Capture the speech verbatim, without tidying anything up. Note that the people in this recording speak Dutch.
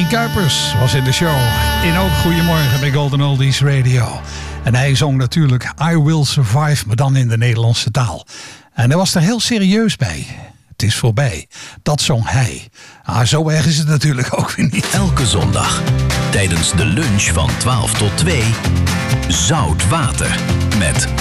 Kuipers was in de show. In ook Goedemorgen bij Golden Oldies Radio. En hij zong natuurlijk I Will Survive, maar dan in de Nederlandse taal. En hij was er heel serieus bij. Het is voorbij. Dat zong hij. Ah, zo erg is het natuurlijk ook weer niet. Elke zondag tijdens de lunch van twaalf tot twee Zout Water met